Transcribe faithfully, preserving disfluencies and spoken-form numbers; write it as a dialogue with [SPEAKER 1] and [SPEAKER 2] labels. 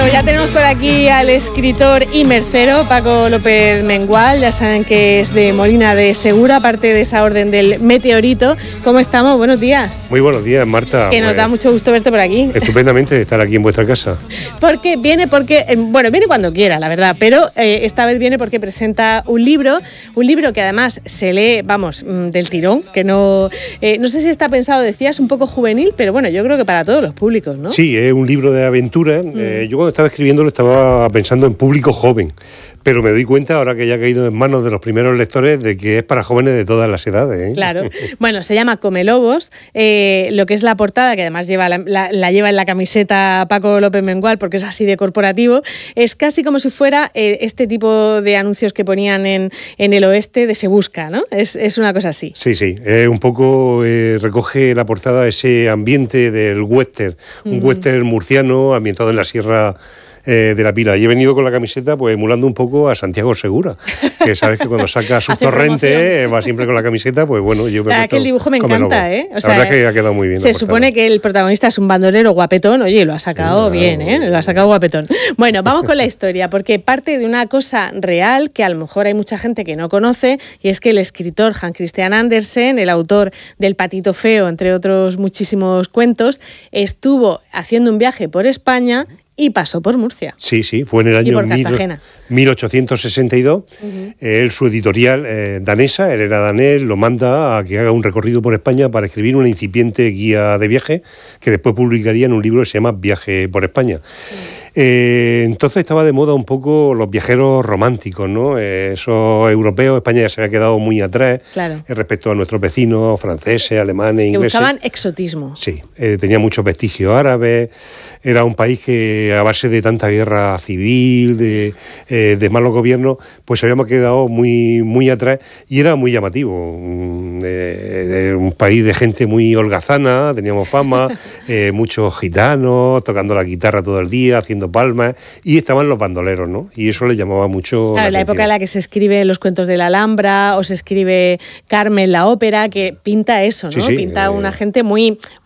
[SPEAKER 1] Bueno, ya tenemos por aquí al escritor y mercero Paco López Mengual. Ya saben que es de Molina de Segura, parte de esa orden del meteorito. ¿Cómo estamos? Buenos días.
[SPEAKER 2] Muy buenos días, Marta.
[SPEAKER 1] Que nos
[SPEAKER 2] pues,
[SPEAKER 1] da mucho gusto verte por aquí.
[SPEAKER 2] Estupendamente estar aquí en vuestra casa.
[SPEAKER 1] Porque viene porque, bueno, viene cuando quiera, la verdad, pero eh, esta vez viene porque presenta un libro, un libro que además se lee, vamos, del tirón, que no, eh, no sé si está pensado, decías, un poco juvenil, pero bueno, yo creo que para todos los públicos, ¿no?
[SPEAKER 2] Sí, es un libro de aventura. Mm. Eh, yo cuando estaba escribiéndolo estaba pensando en público joven, pero me doy cuenta, ahora que ya ha caído en manos de los primeros lectores, de que es para jóvenes de todas las edades, ¿eh?
[SPEAKER 1] Claro. Bueno, se llama Comelobos, eh, lo que es la portada, que además lleva la, la, la lleva en la camiseta Paco López Mengual, porque es así de corporativo, es casi como si fuera eh, este tipo de anuncios que ponían en, en el oeste de Se Busca, ¿no? Es, es una cosa así.
[SPEAKER 2] Sí, sí, eh, un poco eh, recoge la portada ese ambiente del western, un mm. western murciano ambientado en la sierra Eh, de la Pila. Y he venido con la camiseta pues emulando un poco a Santiago Segura, que sabes que cuando saca sus torrentes eh, va siempre con la camiseta, pues bueno, yo me
[SPEAKER 1] ah, que el dibujo me encanta, ¿eh?
[SPEAKER 2] O sea, la verdad es que ha quedado muy bien.
[SPEAKER 1] Se supone que el protagonista es un bandolero guapetón, oye, lo ha sacado sí, bien, ¿eh? Lo ha sacado guapetón. Bueno, vamos con la historia, porque parte de una cosa real que a lo mejor hay mucha gente que no conoce, y es que el escritor Hans Christian Andersen, el autor del Patito Feo, entre otros muchísimos cuentos, estuvo haciendo un viaje por España y pasó por Murcia.
[SPEAKER 2] Sí, sí, fue en el año mil ochocientos sesenta y dos. Uh-huh. Él, su editorial eh, danesa, él era danés, lo manda a que haga un recorrido por España para escribir una incipiente guía de viaje que después publicaría en un libro que se llama Viaje por España. Uh-huh. Eh, entonces estaba de moda un poco los viajeros románticos, ¿no? Eh, esos europeos, España ya se había quedado muy atrás, claro, eh, respecto a nuestros vecinos franceses, alemanes, ingleses.
[SPEAKER 1] Que buscaban exotismo.
[SPEAKER 2] Sí, eh, tenía muchos vestigios árabes, era un país que a base de tanta guerra civil, de, eh, de malos gobiernos, pues habíamos quedado muy, muy atrás y era muy llamativo. Eh, un país de gente muy holgazana, teníamos fama, eh, muchos gitanos tocando la guitarra todo el día, haciendo palmas, y estaban los bandoleros, ¿no? Y eso les llamaba mucho
[SPEAKER 1] claro, la,
[SPEAKER 2] la
[SPEAKER 1] época en la que se escribe los cuentos de la Alhambra o se escribe Carmen la ópera, que pinta eso, ¿no? Sí, sí, pinta eh... una gente muy